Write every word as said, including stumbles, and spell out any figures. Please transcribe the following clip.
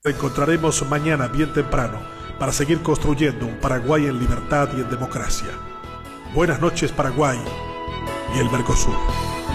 Encontraremos mañana bien temprano para seguir construyendo un Paraguay en libertad y en democracia. Buenas noches, Paraguay y el Mercosur.